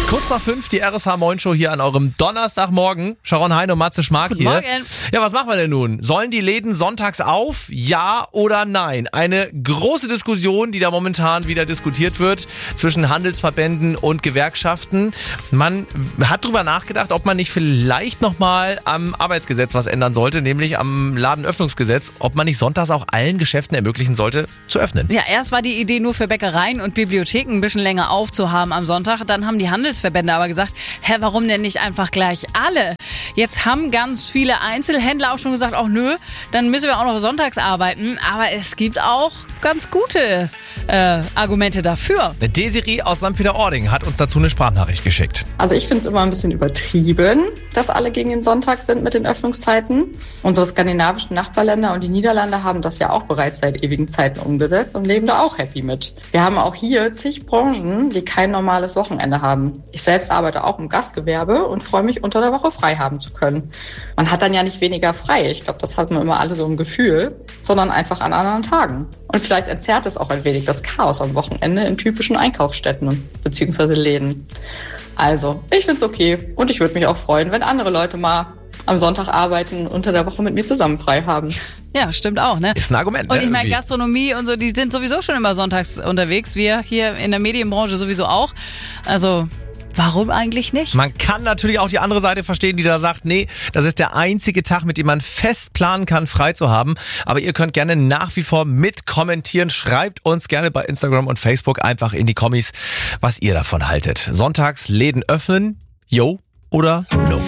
Kurz nach 5, die RSH Moin Show hier an eurem Donnerstagmorgen. Sharon Hein und Matze Schmark hier. Morgen. Ja, was machen wir denn nun? Sollen die Läden sonntags auf? Ja oder nein? Eine große Diskussion, die da momentan wieder diskutiert wird zwischen Handelsverbänden und Gewerkschaften. Man hat drüber nachgedacht, ob man nicht vielleicht nochmal am Arbeitsgesetz was ändern sollte, nämlich am Ladenöffnungsgesetz, ob man nicht sonntags auch allen Geschäften ermöglichen sollte, zu öffnen. Ja, erst war die Idee nur für Bäckereien und Bibliotheken ein bisschen länger aufzuhaben am Sonntag. Dann haben die Handelsverbände aber gesagt, warum denn nicht einfach gleich alle? Jetzt haben ganz viele Einzelhändler auch schon gesagt, ach nö, dann müssen wir auch noch sonntags arbeiten. Aber es gibt auch ganz gute Argumente dafür. Desiree aus St. Peter-Ording hat uns dazu eine Sprachnachricht geschickt. Also ich finde es immer ein bisschen übertrieben, dass alle gegen den Sonntag sind mit den Öffnungszeiten. Unsere skandinavischen Nachbarländer und die Niederlande haben das ja auch bereits seit ewigen Zeiten umgesetzt und leben da auch happy mit. Wir haben auch hier zig Branchen, die kein normales Wochenende haben. Ich selbst arbeite auch im Gastgewerbe und freue mich, unter der Woche frei haben zu können. Man hat dann ja nicht weniger frei. Ich glaube, das hat man immer alle so im Gefühl, sondern einfach an anderen Tagen. Und vielleicht entzerrt es auch ein wenig das Chaos am Wochenende in typischen Einkaufsstätten bzw. Läden. Also, ich find's okay und ich würde mich auch freuen, wenn andere Leute mal am Sonntag arbeiten und unter der Woche mit mir zusammen frei haben. Ja, stimmt auch, ne? Ist ein Argument, ne? Und ich meine, irgendwie. Gastronomie und so, die sind sowieso schon immer sonntags unterwegs. Wir hier in der Medienbranche sowieso auch. Also, warum eigentlich nicht? Man kann natürlich auch die andere Seite verstehen, die da sagt, nee, das ist der einzige Tag, mit dem man fest planen kann, frei zu haben. Aber ihr könnt gerne nach wie vor mit kommentieren. Schreibt uns gerne bei Instagram und Facebook einfach in die Kommis, was ihr davon haltet. Sonntags Läden öffnen, yo oder no?